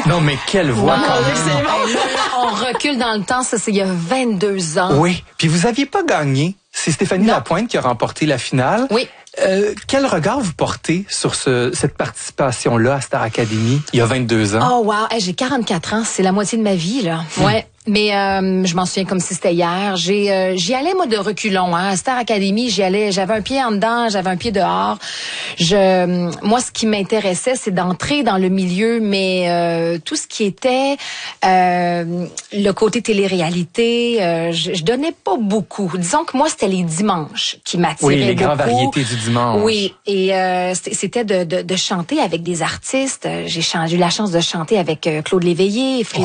Non, mais quelle voix quand même. On recule dans le temps, ça c'est il y a 22 ans. Oui, puis vous aviez pas gagné. C'est Stéphanie Lapointe qui a remporté la finale. Oui. Quel regard vous portez sur cette participation-là à Star Academy il y a 22 ans? Oh wow, hey, j'ai 44 ans, c'est la moitié de ma vie là. Ouais. Mais je m'en souviens comme si c'était hier. J'y allais moi de reculons, hein. À Star Academy, j'avais un pied en dedans, j'avais un pied dehors. Moi, ce qui m'intéressait, c'est d'entrer dans le milieu, mais tout ce qui était le côté télé-réalité, je donnais pas beaucoup. Disons que moi, c'était les dimanches qui m'attiraient beaucoup. Oui, les grandes variétés du dimanche. Oui, et c'était de chanter avec des artistes. J'ai eu la chance de chanter avec Claude Léveillé,